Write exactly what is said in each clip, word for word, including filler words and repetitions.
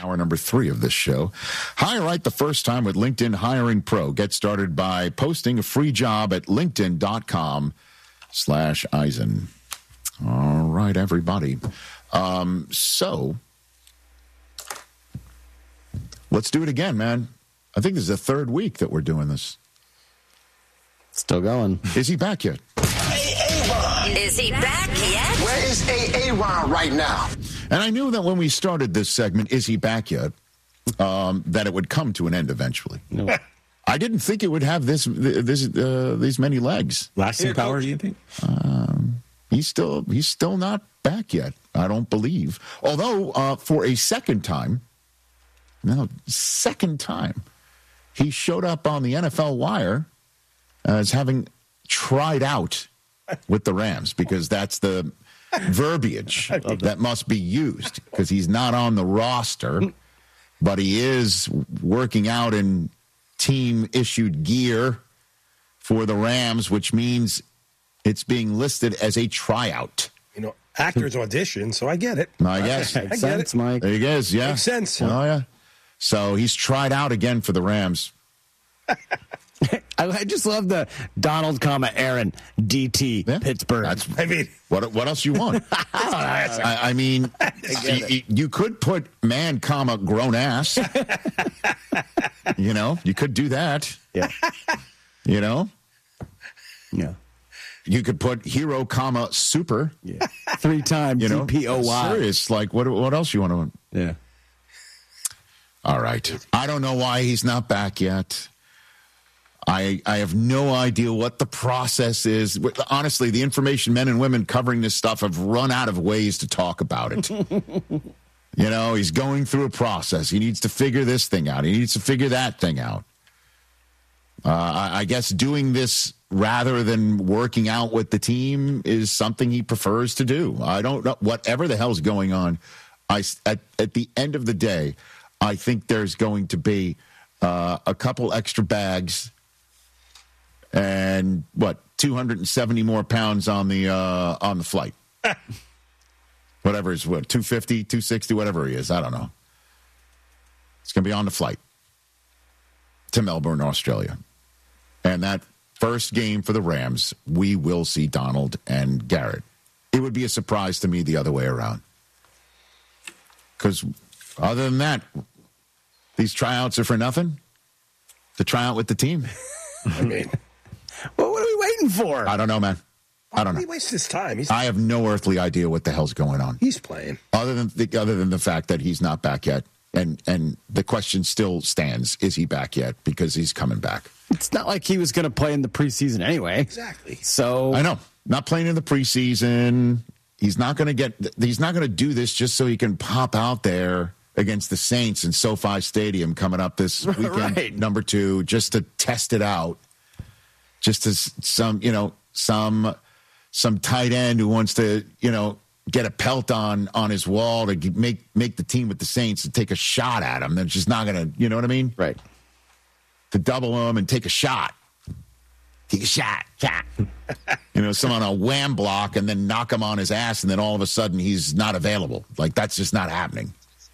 hour number three of this show. Hire right the first time with LinkedIn Hiring Pro. Get started by posting a free job at linkedin.com slash Eisen. All right, everybody. Um, so, let's do it again, man. I think this is the third week that we're doing this. Still going. Is he back yet? A-A-Ron. Is he back yet? Where is A-A-Ron right now? And I knew that when we started this segment, is he back yet, um, that it would come to an end eventually. No. I didn't think it would have this this uh, these many legs. Lasting power, do you think? Um, he's still he's still not back yet. I don't believe. Although uh, for a second time, no second time, he showed up on the N F L Wire as having tried out with the Rams, because that's the verbiage that must be used, because he's not on the roster, but he is working out in team-issued gear for the Rams, which means it's being listed as a tryout. You know, actors audition, so I get it. I guess. I Makes get sense, it. Mike. There you go. Yeah. Makes sense. Oh, yeah. So he's tried out again for the Rams. I just love the Donald, comma Aaron, D T, Yeah. Pittsburgh. That's, I mean, what what else you want? I, I mean, you, you could put man, comma grown ass. You know, you could do that. yeah. You know, Yeah. you could put hero, comma super. Yeah. Three times You know, D P O Y. serious. Like what? What else you want to? Yeah. All right. I don't know why he's not back yet. I I have no idea what the process is. Honestly, the information men and women covering this stuff have run out of ways to talk about it. You know, he's going through a process. He needs to figure this thing out. He needs to figure that thing out. Uh, I, I guess doing this rather than working out with the team is something he prefers to do. I don't know. Whatever the hell's going on, I, at, at the end of the day, I think there's going to be uh, a couple extra bags and what, two hundred seventy more pounds on the uh, on the flight. Whatever is what, two fifty, two sixty, whatever he is. I don't know. It's going to be on the flight to Melbourne, Australia. And that first game for the Rams, we will see Donald and Garrett. It would be a surprise to me the other way around. Because other than that, these tryouts are for nothing. To try out with the team. I mean, Well, what are we waiting for? I don't know, man. I don't he know. wastes his time. He's I have no earthly idea what the hell's going on. he's playing. Other than the, other than the fact that he's not back yet. And and the question still stands, is he back yet? Because he's coming back. It's not like he was going to play in the preseason anyway. Exactly. So I know. Not playing in the preseason. He's not going to get he's not going to do this just so he can pop out there against the Saints in SoFi Stadium coming up this weekend, Right. number two, just to test it out. Just as some, you know, some some tight end who wants to, you know, get a pelt on on his wall to g- make make the team with the Saints and take a shot at him. They're just not going to, you know what I mean? right. To double him and take a shot. Take a shot. Shot. You know, someone on a wham block and then knock him on his ass, and then all of a sudden he's not available. Like, that's just not happening.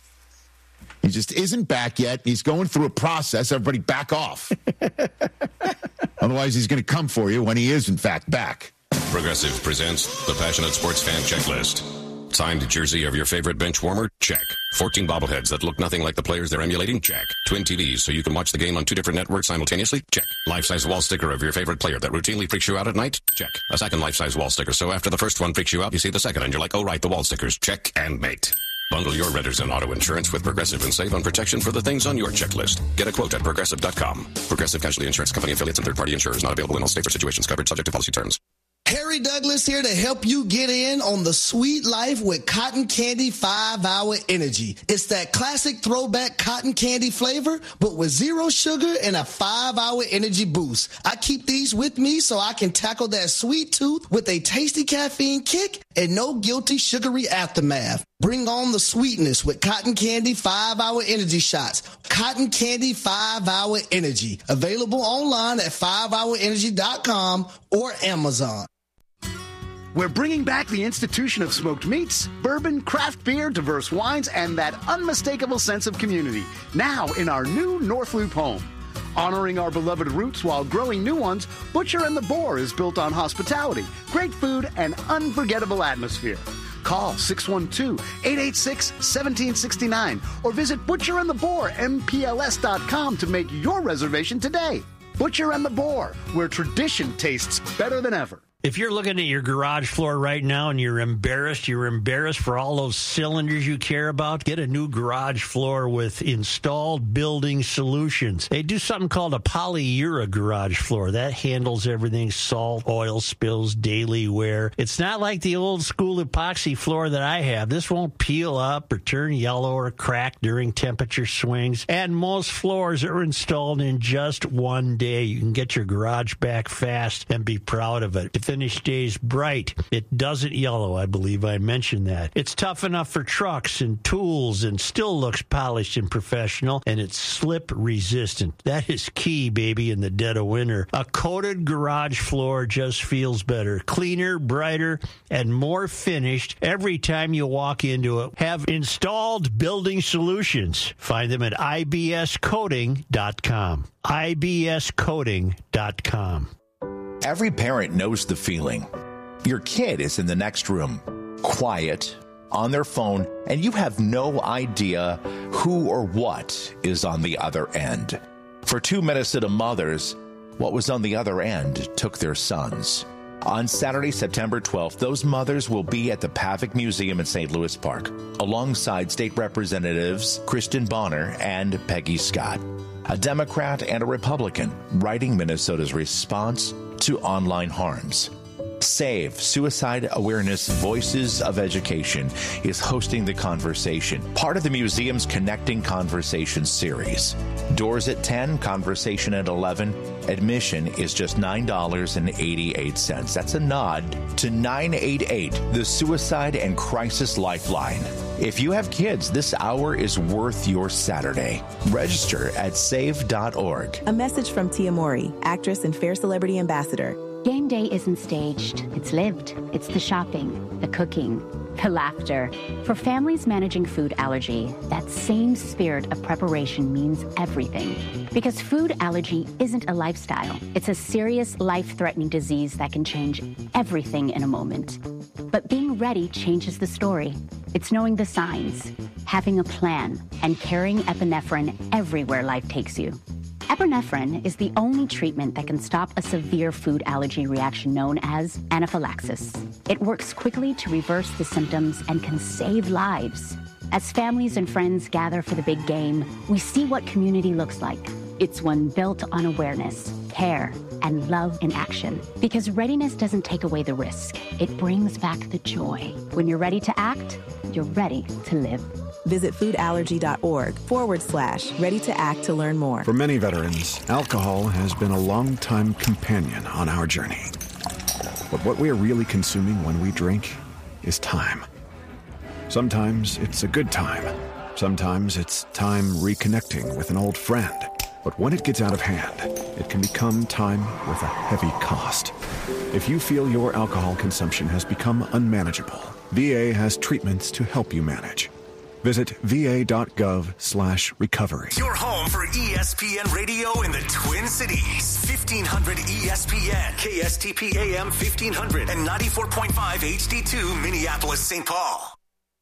He just isn't back yet. He's going through a process. Everybody back off. Otherwise, he's going to come for you when he is, in fact, back. Progressive presents the Passionate Sports Fan Checklist. Signed jersey of your favorite bench warmer? Check. fourteen bobbleheads that look nothing like the players they're emulating? Check. Twin T Vs so you can watch the game on two different networks simultaneously? Check. Life-size wall sticker of your favorite player that routinely freaks you out at night? Check. A second life-size wall sticker so after the first one freaks you out, you see the second and you're like, oh right, the wall stickers. Check and mate. Bundle your renters and auto insurance with Progressive and save on protection for the things on your checklist. Get a quote at Progressive dot com. Progressive Casualty Insurance Company affiliates and third-party insurers not available in all states or situations covered subject to policy terms. Harry Douglas here to help you get in on the sweet life with Cotton Candy five hour Energy. It's that classic throwback cotton candy flavor, but with zero sugar and a five hour energy boost. I keep these with me so I can tackle that sweet tooth with a tasty caffeine kick and no guilty sugary aftermath. Bring on the sweetness with Cotton Candy five hour Energy shots. Cotton Candy five hour Energy. Available online at five hour energy dot com or Amazon. We're bringing back the institution of smoked meats, bourbon, craft beer, diverse wines, and that unmistakable sense of community, now in our new North Loop home. Honoring our beloved roots while growing new ones, Butcher and the Boar is built on hospitality, great food, and unforgettable atmosphere. Call six one two, eight eight six, one seven six nine or visit Butcher and the Boar M P L S dot com to make your reservation today. Butcher and the Boar, where tradition tastes better than ever. If you're looking at your garage floor right now and you're embarrassed, you're embarrassed for all those cylinders you care about, get a new garage floor with Installed Building Solutions. They do something called a polyura garage floor. That handles everything, salt, oil spills, daily wear. It's not like the old school epoxy floor that I have. This won't peel up or turn yellow or crack during temperature swings. And most floors are installed in just one day. You can get your garage back fast and be proud of it. The finish stays bright. It doesn't yellow. I believe I mentioned that. It's tough enough for trucks and tools and still looks polished and professional, and it's slip resistant. That is key, baby, in the dead of winter. A coated garage floor just feels better, cleaner, brighter, and more finished every time you walk into it. Have Installed Building Solutions. Find them at I B S coating dot com. I B S coating dot com. Every parent knows the feeling. Your kid is in the next room, quiet, on their phone, and you have no idea who or what is on the other end. For two Minnesota mothers, what was on the other end took their sons. On Saturday, September twelfth, those mothers will be at the Pavic Museum in Saint Louis Park, alongside State Representatives Kristen Bonner and Peggy Scott, a Democrat and a Republican, writing Minnesota's response to online harms. SAVE, Suicide Awareness Voices of Education, is hosting the conversation, part of the museum's Connecting Conversations series. Doors at ten, conversation at eleven. Admission is just nine dollars and eighty-eight cents. That's a nod to nine eight eight, the Suicide and Crisis Lifeline. If you have kids, this hour is worth your Saturday. Register at save dot org. A message from Tia Mori, actress and Fair Celebrity Ambassador. Game day isn't staged. It's lived. It's the shopping, the cooking, the laughter. For families managing food allergy, that same spirit of preparation means everything. Because food allergy isn't a lifestyle. It's a serious, life-threatening disease that can change everything in a moment. But being ready changes the story. It's knowing the signs, having a plan, and carrying epinephrine everywhere life takes you. Epinephrine is the only treatment that can stop a severe food allergy reaction known as anaphylaxis. It works quickly to reverse the symptoms and can save lives. As families and friends gather for the big game, we see what community looks like. It's one built on awareness, care, and love in action. Because readiness doesn't take away the risk. It brings back the joy. When you're ready to act, you're ready to live. Visit foodallergy.org forward slash ready to act to learn more. For many veterans, alcohol has been a long-time companion on our journey. But what we are really consuming when we drink is time. Sometimes it's a good time. Sometimes it's time reconnecting with an old friend. But when it gets out of hand, it can become time with a heavy cost. If you feel your alcohol consumption has become unmanageable, V A has treatments to help you manage. Visit va.gov slash recovery. Your home for E S P N Radio in the Twin Cities. fifteen hundred E S P N, K S T P A M fifteen hundred, and ninety-four point five H D two Minneapolis, Saint Paul.